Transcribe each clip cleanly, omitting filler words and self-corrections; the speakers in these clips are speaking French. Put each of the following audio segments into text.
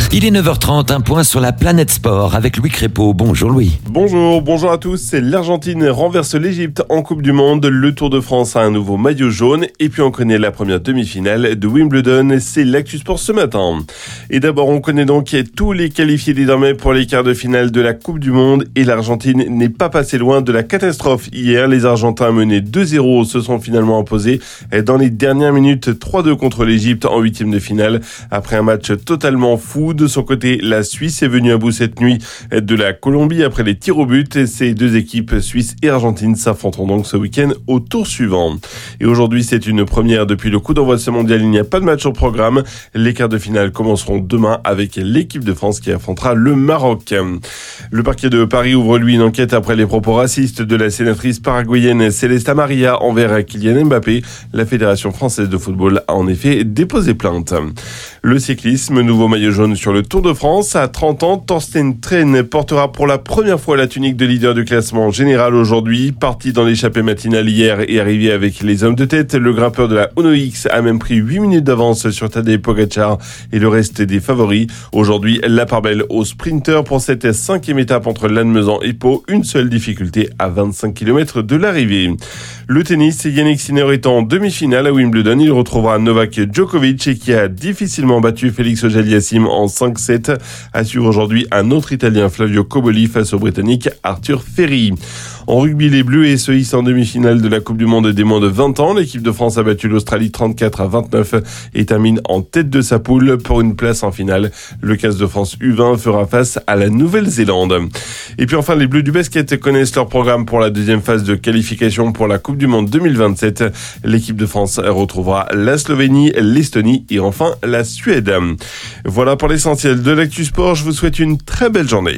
Il est 9h30, un point sur la planète sport avec Louis Crépeau. Bonjour Louis. Bonjour à tous. L'Argentine renverse l'Égypte en Coupe du Monde. Le Tour de France a un nouveau maillot jaune. Et puis on connaît la première demi-finale de Wimbledon. C'est l'actu sport ce matin. Et d'abord, on connaît donc tous les qualifiés désormais pour les quarts de finale de la Coupe du Monde. Et l'Argentine n'est pas passée loin de la catastrophe. Hier, les Argentins menés 2-0 se sont finalement imposés dans les dernières minutes 3-2 contre l'Égypte en huitième de finale. Après un match totalement fou. De son côté, la Suisse est venue à bout cette nuit de la Colombie après les tirs au but. Ces deux équipes, Suisse et Argentine, s'affronteront donc ce week-end au tour suivant. Et aujourd'hui, c'est une première depuis le coup d'envoi de ce mondial. Il n'y a pas de match au programme. Les quarts de finale commenceront demain avec l'équipe de France qui affrontera le Maroc. Le parquet de Paris ouvre lui une enquête après les propos racistes de la sénatrice paraguayenne Celesta Maria envers Kylian Mbappé. La Fédération française de football a en effet déposé plainte. Le cyclisme, nouveau maillot jaune sur le Tour de France. À 30 ans, Thorsten Tren portera pour la première fois la tunique de leader du classement général aujourd'hui. Parti dans l'échappée matinale hier et arrivé avec les hommes de tête, le grimpeur de la Uno X a même pris 8 minutes d'avance sur Tadej Pogacar et le reste des favoris. Aujourd'hui, la part belle aux sprinters pour cette cinquième étape entre Lannemezan et Pau. Une seule difficulté à 25 km de l'arrivée. Le tennis, Yannick Sinner est en demi-finale à Wimbledon. Il retrouvera Novak Djokovic qui a difficilement battu Félix Auger-Aliassime en 5-7. À suivre aujourd'hui un autre Italien, Flavio Cobolli, face au Britannique Arthur Ferry. En rugby, les Bleus se hissent en demi-finale de la Coupe du Monde des moins de 20 ans. L'équipe de France a battu l'Australie 34-29 et termine en tête de sa poule pour une place en finale. Le 15 de France U20 fera face à la Nouvelle-Zélande. Et puis enfin, les Bleus du basket connaissent leur programme pour la deuxième phase de qualification pour la Coupe du Monde 2027. L'équipe de France retrouvera la Slovénie, l'Estonie et enfin la Suède. Voilà pour l'essentiel de l'actu sport. Je vous souhaite une très belle journée.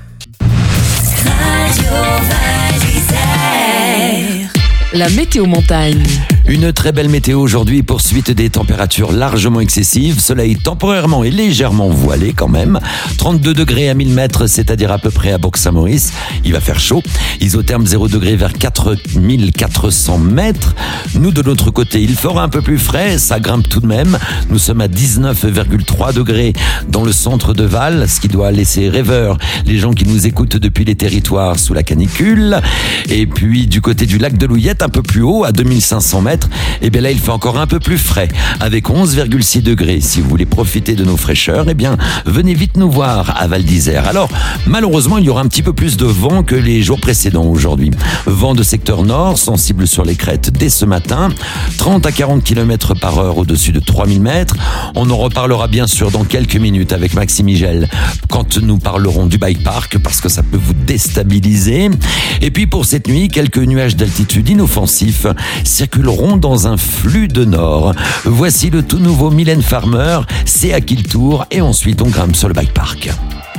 La météo montagne. Une très belle météo aujourd'hui, poursuite des températures largement excessives, soleil temporairement et légèrement voilé quand même, 32 degrés à 1000 mètres, c'est-à-dire à peu près à Bourg-Saint-Maurice, il va faire chaud, isotherme 0 degré vers 4400 mètres, nous de notre côté il fera un peu plus frais, ça grimpe tout de même, nous sommes à 19,3 degrés dans le centre de Val, ce qui doit laisser rêveur les gens qui nous écoutent depuis les territoires sous la canicule, et puis du côté du lac de Louillette, un peu plus haut, à 2500 mètres, et bien là il fait encore un peu plus frais avec 11,6 degrés. Si vous voulez profiter de nos fraîcheurs, eh bien venez vite nous voir à Val d'Isère. Alors malheureusement il y aura un petit peu plus de vent que les jours précédents aujourd'hui. Vent de secteur nord, sensible sur les crêtes dès ce matin, 30 à 40 km par heure au-dessus de 3000 mètres. On en reparlera bien sûr dans quelques minutes avec Maxime Migel quand nous parlerons du bike park parce que ça peut vous déstabiliser. Et puis pour cette nuit, quelques nuages d'altitude inoffensifs circuleront dans un flux de nord. Voici le tout nouveau Mylène Farmer, c'est à qui le tour et ensuite on grimpe sur le bike park.